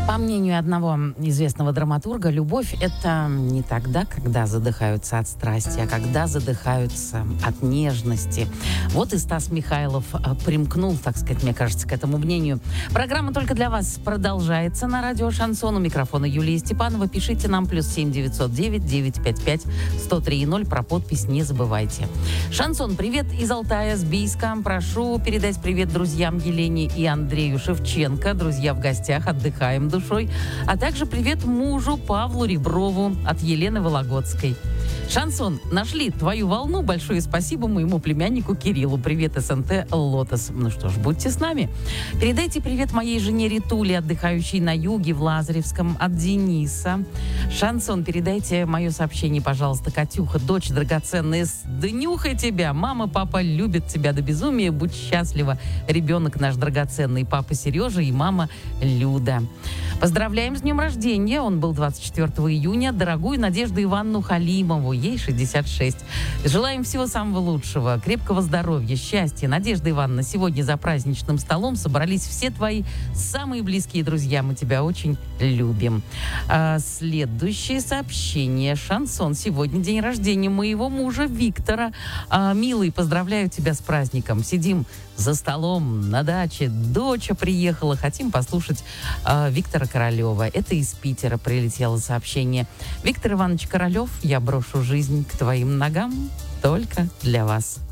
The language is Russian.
По мнению одного известного драматурга, любовь – это не тогда, когда задыхаются от страсти, а когда задыхаются от нежности. Вот и Стас Михайлов примкнул, так сказать, мне кажется, к этому мнению. Программа «Только для вас» продолжается на радио «Шансон». У микрофона Юлия Степанова. Пишите нам +7 909 955 103 0. Про подпись не забывайте. «Шансон», привет из Алтая, с Бийска. Прошу передать привет друзьям Елене и Андрею Шевченко. Друзья в гостях, отдыхаем душой. А также привет мужу Павлу Реброву от Елены Вологодской. «Шансон», нашли твою волну. Большое спасибо моему племяннику Кириллу. Привет, СНТ «Лотос». Ну что ж, будьте с нами. Передайте привет моей жене Ритуле, отдыхающей на юге в Лазаревском, от Дениса. «Шансон», передайте мое сообщение, пожалуйста, Катюха, дочь драгоценная, с днюхой тебя. Мама, папа любят тебя до безумия. Будь счастлива. Ребенок наш драгоценный, папа Сережа и мама Люда. Поздравляем с днем рождения. Он был 24 июня. Дорогую Надежду Ивановну Халимову. Ей 66. Желаем всего самого лучшего. Крепкого здоровья, счастья. Надежда Ивановна, сегодня за праздничным столом собрались все твои самые близкие друзья. Мы тебя очень любим. Следующее сообщение. «Шансон». Сегодня день рождения моего мужа Виктора. Милый, поздравляю тебя с праздником. Сидим за столом на даче. Доча приехала. Хотим послушать Виктора Королева. Это из Питера прилетело сообщение. Виктор Иванович Королев, я брошу жизнь к твоим ногам только для вас.